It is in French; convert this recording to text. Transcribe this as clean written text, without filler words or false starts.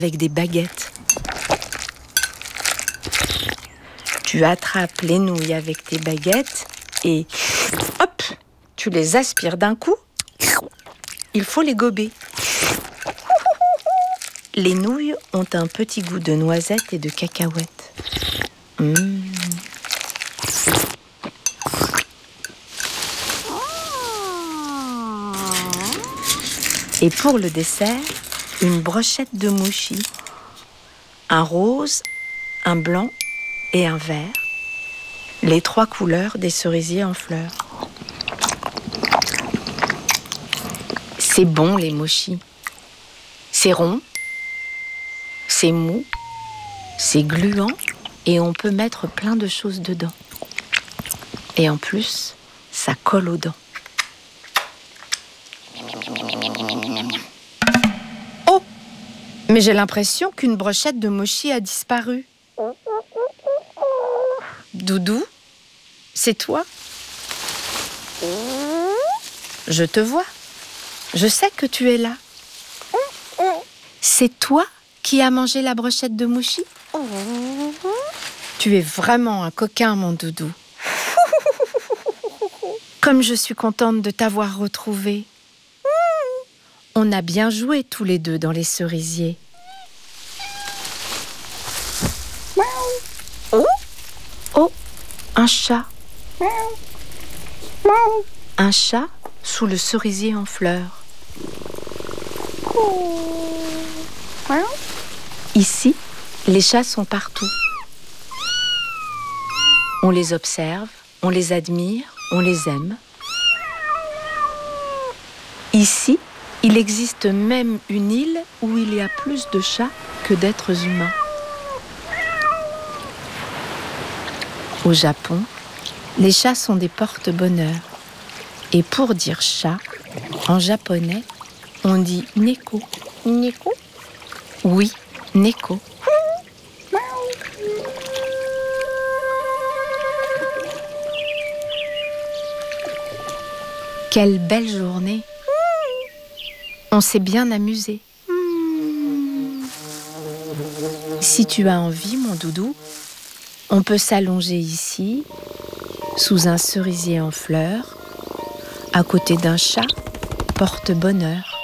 avec des baguettes. Tu attrapes les nouilles avec tes baguettes et hop, tu les aspires d'un coup. Il faut les gober. Les nouilles ont un petit goût de noisette et de cacahuètes. Et pour le dessert, une brochette de mochi. Un rose, un blanc et un vert. Les 3 couleurs des cerisiers en fleurs. C'est bon les mochis. C'est rond, c'est mou, c'est gluant et on peut mettre plein de choses dedans. Et en plus, ça colle aux dents. Oh! Mais j'ai l'impression qu'une brochette de mochi a disparu. Doudou, c'est toi? Je te vois. Je sais que tu es là. C'est toi qui as mangé la brochette de mochi? Tu es vraiment un coquin, mon doudou. Comme je suis contente de t'avoir retrouvé. On a bien joué tous les deux dans les cerisiers. Oh, un chat. Un chat sous le cerisier en fleurs. Ici, les chats sont partout. On les observe, on les admire, on les aime. Ici, il existe même une île où il y a plus de chats que d'êtres humains. Au Japon, les chats sont des porte-bonheur. Et pour dire chat, en japonais, on dit neko. Neko? Oui, neko. Quelle belle journée! On s'est bien amusé. Si tu as envie, mon doudou, on peut s'allonger ici, sous un cerisier en fleurs, à côté d'un chat porte-bonheur.